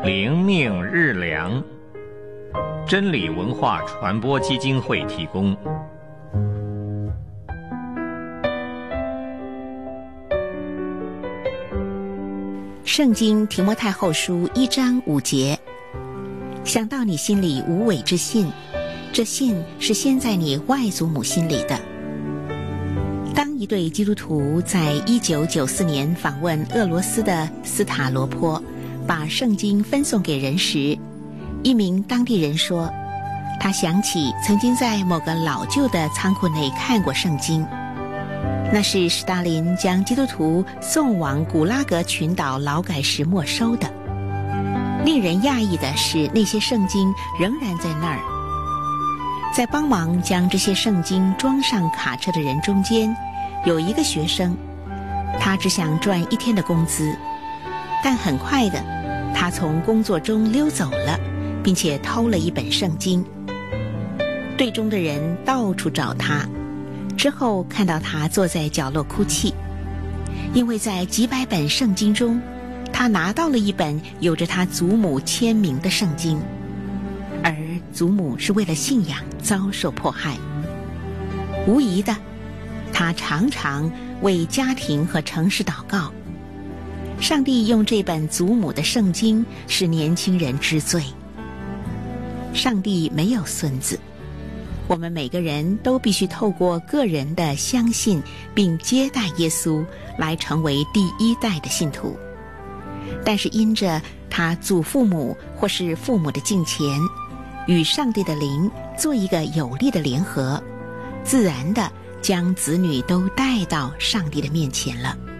灵命日粮，真理文化传播基金会提供。 圣经提摩太后书1章5节，想到你心里无伪之信，这信是先在你外祖母心里的。当一对基督徒在1994年访问俄罗斯的斯塔罗坡，把圣经分送给人时，一名当地人说，他想起曾经在某个老旧的仓库内看过圣经，那是史大林将基督徒送往古拉格群岛劳改时没收的。令人讶异的是，那些圣经仍然在那儿。在帮忙将这些圣经装上卡车的人中间，有一个学生，他只想赚1天的工资，但很快的，他从工作中溜走了，并且偷了一本圣经。队中的人到处找他，之后看到他坐在角落哭泣，因为在几百本圣经中，他拿到了一本有着他祖母签名的圣经，而祖母是为了信仰遭受迫害。无疑的，他常常为家庭和城市祷告。上帝用这本祖母的圣经使年轻人知罪。上帝没有孙子，我们每个人都必须透过个人的相信并接待耶稣来成为第1代的信徒。但是因着他祖父母或是父母的敬虔，与上帝的灵做一个有力的联合，自然的将子女都带到上帝的面前了。